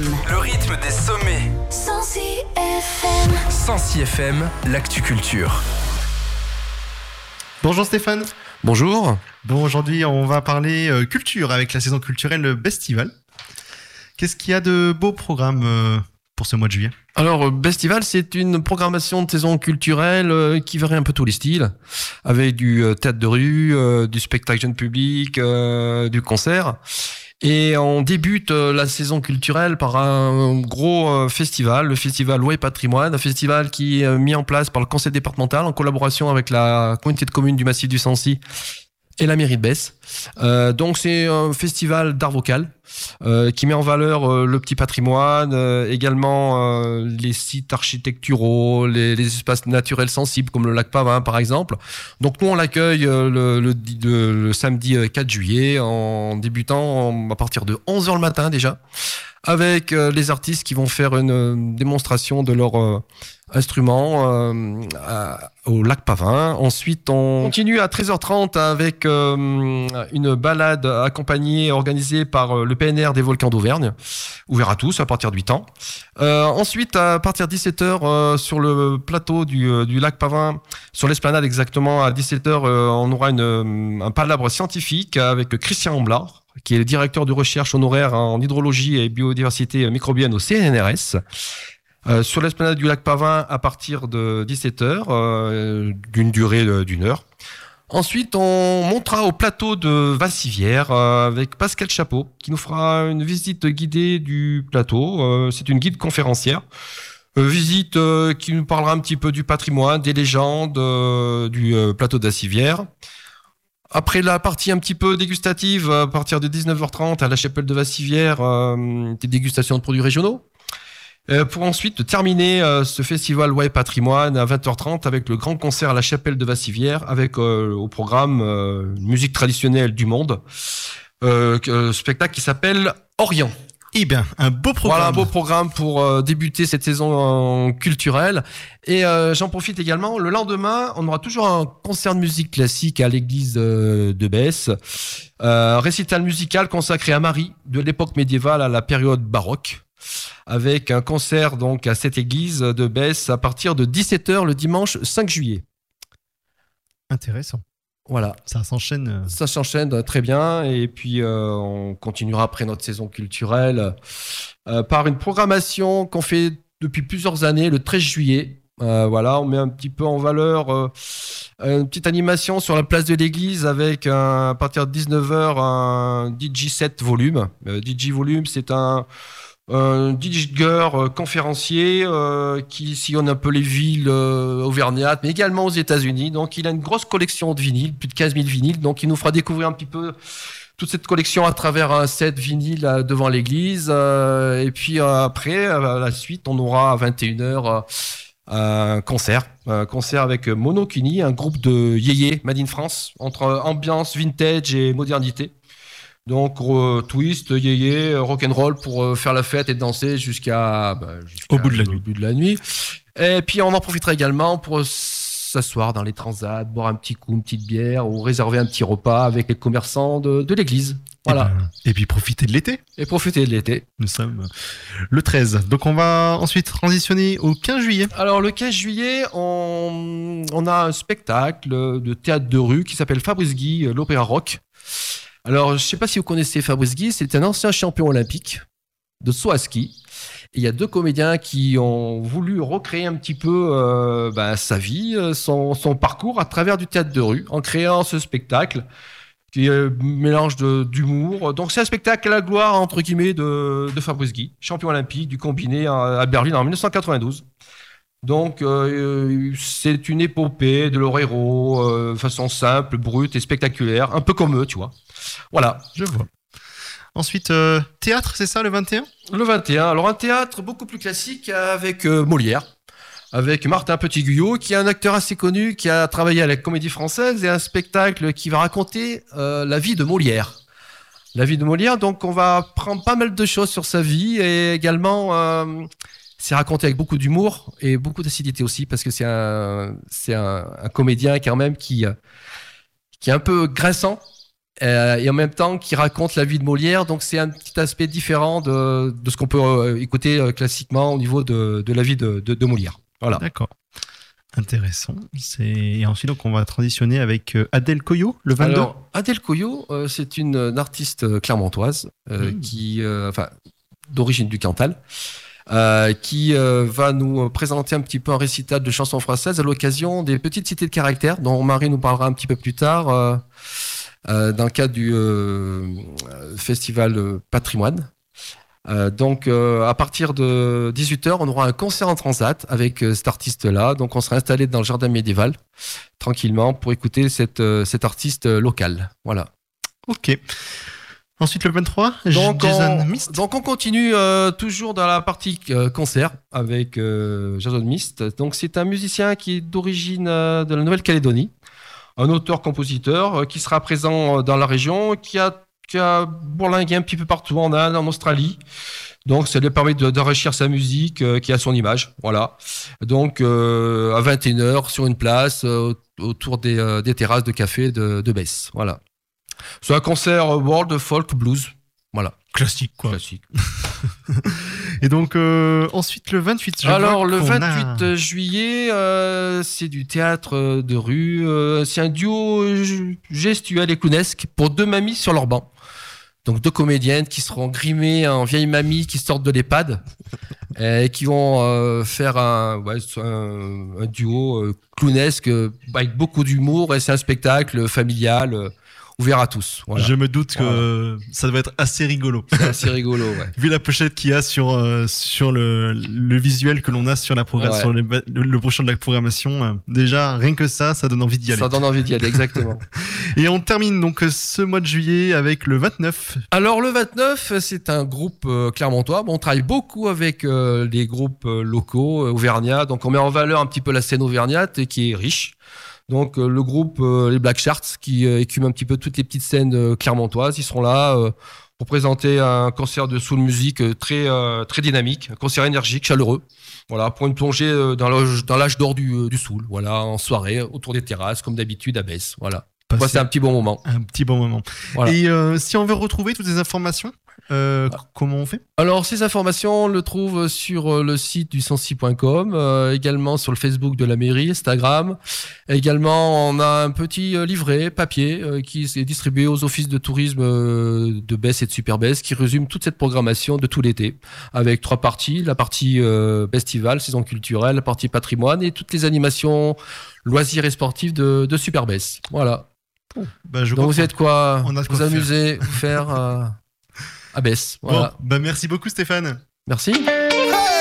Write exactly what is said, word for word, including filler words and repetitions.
M. Le rythme des sommets. cent six F M. cent six F M, l'actu culture. Bonjour Stéphane. Bonjour. Bon, aujourd'hui, on va parler euh, culture avec la saison culturelle Bestival. Qu'est-ce qu'il y a de beaux programmes euh, pour ce mois de juillet ? Alors, Bestival, c'est une programmation de saison culturelle euh, qui varie un peu tous les styles, avec du euh, théâtre de rue, euh, du spectacle jeune public, euh, du concert. Et on débute euh, la saison culturelle par un gros euh, festival, le festival Loi et Patrimoine, un festival qui est euh, mis en place par le conseil départemental en collaboration avec la communauté de communes du massif du Sancy et la mairie de Besse. Euh, donc c'est un festival d'art vocal euh, qui met en valeur euh, le petit patrimoine, euh, également euh, les sites architecturaux, les, les espaces naturels sensibles comme le lac Pavin par exemple. Donc nous on l'accueille euh, le, le, le, le samedi quatre juillet en débutant en, à partir de onze heures le matin déjà, avec euh, les artistes qui vont faire une, une démonstration de leur euh, instrument euh, à, au lac Pavin. Ensuite, on continue à treize heures trente avec euh, une balade accompagnée, organisée par euh, le P N R des volcans d'Auvergne, ouvert à tous à partir de huit ans. Euh, ensuite, à partir de dix-sept heures, euh, sur le plateau du, euh, du lac Pavin, sur l'esplanade exactement, à dix-sept heures, euh, on aura une, un palabre scientifique avec Christian Amblard, qui est le directeur de recherche honoraire en hydrologie et biodiversité microbienne au C N R S. Euh, sur l'esplanade du lac Pavin à partir de dix-sept heures, euh, d'une durée de, d'une heure. Ensuite, on montera au plateau de Vassivière euh, avec Pascal Chapeau, qui nous fera une visite guidée du plateau. Euh, c'est une guide conférencière. Euh, visite euh, qui nous parlera un petit peu du patrimoine, des légendes euh, du euh, plateau de Vassivière. Après la partie un petit peu dégustative, à partir de dix-neuf heures trente à la chapelle de Vassivière, euh, des dégustations de produits régionaux. Euh, pour ensuite terminer euh, ce festival Loi et Patrimoine à vingt heures trente avec le grand concert à la chapelle de Vassivière, avec euh, au programme euh, musique traditionnelle du monde, euh, euh, spectacle qui s'appelle Orient. Eh bien, un beau programme. Voilà un beau programme pour euh, débuter cette saison euh, culturelle. Et euh, j'en profite également, le lendemain, on aura toujours un concert de musique classique à l'église euh, de Besse. Euh, récital musical consacré à Marie, de l'époque médiévale à la période baroque, avec un concert donc à cette église de Besse à partir de dix-sept heures le dimanche cinq juillet. Intéressant. Voilà. Ça s'enchaîne. Ça s'enchaîne très bien. Et puis, euh, on continuera après notre saison culturelle euh, par une programmation qu'on fait depuis plusieurs années, le treize juillet. Euh, voilà, on met un petit peu en valeur euh, une petite animation sur la place de l'église avec, un, à partir de dix-neuf heures, un D J set volume. Euh, D J volume, c'est un... un D J euh, conférencier euh, qui sillonne un peu les villes euh, auvergnates, mais également aux États-Unis. Donc, il a une grosse collection de vinyles, plus de quinze mille vinyles. Donc, il nous fera découvrir un petit peu toute cette collection à travers un set vinyle euh, devant l'église. Euh, et puis, euh, après, à la suite, on aura à vingt et une heures euh, un concert. Un concert avec Monokini, un groupe de yéyé made in France, entre ambiance vintage et modernité. Donc, euh, twist, yéyé, rock'n'roll pour euh, faire la fête et danser jusqu'à, bah, jusqu'à au bout de la au nuit. bout de la nuit. Et puis, on en profitera également pour euh, s'asseoir dans les transats, boire un petit coup, une petite bière ou réserver un petit repas avec les commerçants de, de l'église. Voilà. Et, ben, et puis profiter de l'été. Et profiter de l'été. Nous sommes le treize. Donc on va ensuite transitionner au quinze juillet. Alors, le quinze juillet, on, on a un spectacle de théâtre de rue qui s'appelle Fabrice Guy, l'opéra rock. Alors, je ne sais pas si vous connaissez Fabrice Guy, c'est un ancien champion olympique de saut à ski. Et il y a deux comédiens qui ont voulu recréer un petit peu euh, bah, sa vie, son, son parcours à travers du théâtre de rue, en créant ce spectacle qui est un mélange de, d'humour. Donc, c'est un spectacle à la gloire, entre guillemets, de, de Fabrice Guy, champion olympique du combiné à, à Berlin en dix-neuf cent quatre-vingt-douze. Donc, euh, c'est une épopée de leur héros, euh, façon simple, brute et spectaculaire, un peu comme eux, tu vois. Voilà. Je vois. Ensuite, euh, théâtre, c'est ça, le vingt et un ? Le vingt et un. Alors, un théâtre beaucoup plus classique avec euh, Molière, avec Martin Petit-Guyot, qui est un acteur assez connu, qui a travaillé à la Comédie Française, et un spectacle qui va raconter euh, la vie de Molière. La vie de Molière, donc on va prendre pas mal de choses sur sa vie, et également... Euh, c'est raconté avec beaucoup d'humour et beaucoup d'acidité aussi, parce que c'est un, c'est un, un comédien quand même qui, qui est un peu grinçant, euh, et en même temps qui raconte la vie de Molière. Donc c'est un petit aspect différent de, de ce qu'on peut euh, écouter euh, classiquement au niveau de, de la vie de, de, de Molière. Voilà. D'accord. Intéressant. C'est... Et ensuite, donc, on va transitionner avec euh, Adèle Coyot, le vingt-deux. Alors, Adèle Coyot, euh, c'est une, une artiste clermontoise euh, Mmh. qui, euh, enfin, d'origine du Cantal, euh, qui euh, va nous présenter un petit peu un récital de chansons françaises à l'occasion des petites cités de caractère, dont Marie nous parlera un petit peu plus tard, euh, euh, dans le cadre du euh, festival euh, Patrimoine. Euh, donc, euh, à partir de dix-huit heures, on aura un concert en transat avec euh, cet artiste-là. Donc, on sera installé dans le jardin médiéval, tranquillement, pour écouter cette, euh, cet artiste euh, local. Voilà. Ok. Ensuite, le vingt-trois, Donc, Jason on, Mist. donc, on continue euh, toujours dans la partie euh, concert avec euh, Jason Mist. Donc, c'est un musicien qui est d'origine euh, de la Nouvelle-Calédonie, un auteur-compositeur euh, qui sera présent euh, dans la région, qui a qui a bourlingué un petit peu partout en Inde, en Australie. Donc, ça lui permet de, d'enrichir sa musique euh, qui a son image. Voilà. Donc, euh, à vingt et une heures, sur une place, euh, autour des, euh, des terrasses de café de, de Besse. Voilà. C'est un concert world folk blues. Voilà. Classique, quoi. Classique. Et donc, euh, ensuite, le vingt-huit. je Alors, vois le qu'on vingt-huit a- juillet, euh, c'est du théâtre de rue. euh, c'est un duo euh, gestuel et clownesque pour deux mamies sur leur banc. Donc, deux comédiennes qui seront grimées en vieilles mamies qui sortent de l'EHPAD et qui vont euh, faire un, ouais, un, un duo euh, clownesque euh, avec beaucoup d'humour. Et c'est un spectacle familial euh, ouvert à tous. Voilà. Je me doute que ça doit être assez rigolo. C'est assez rigolo, ouais. Vu la pochette qu'il y a sur, euh, sur le, le visuel que l'on a sur, la programme, Ouais. sur le, le, le brochure de la programmation, euh, déjà, rien que ça, ça donne envie d'y aller. Ça donne envie d'y aller, exactement. Et on termine donc euh, ce mois de juillet avec le vingt-neuf. Alors le vingt-neuf, c'est un groupe euh, clermontois. Bon, on travaille beaucoup avec euh, les groupes euh, locaux, euh, auvergnats. Donc on met en valeur un petit peu la scène auvergnate et qui est riche. Donc euh, le groupe euh, les Black Sharks qui euh, écume un petit peu toutes les petites scènes euh, clermontoises, ils seront là euh, pour présenter un concert de soul music euh, très euh, très dynamique, un concert énergique, chaleureux. Voilà, pour une plongée euh, dans l'âge dans l'âge d'or du, euh, du soul. Voilà, en soirée autour des terrasses comme d'habitude à Besse. Voilà. Passer Passer un petit bon moment. un petit bon moment. Voilà. Et euh, si on veut retrouver toutes ces informations, euh, c- comment on fait? Alors, ces informations, on le trouve sur euh, le site du sensi point com, euh, également sur le Facebook de la mairie, Instagram. Également, on a un petit euh, livret papier euh, qui est distribué aux offices de tourisme euh, de Besse et de Super Besse, qui résume toute cette programmation de tout l'été, avec trois parties. La partie euh, festival, saison culturelle, la partie patrimoine et toutes les animations loisirs et sportifs de, de Super Besse. Voilà. Bah, je Donc, vous crois êtes quoi On a de Vous quoi faire. amuser, vous faire euh, à Besse. qu'on- Voilà. Bon, bah, merci beaucoup Stéphane. Merci.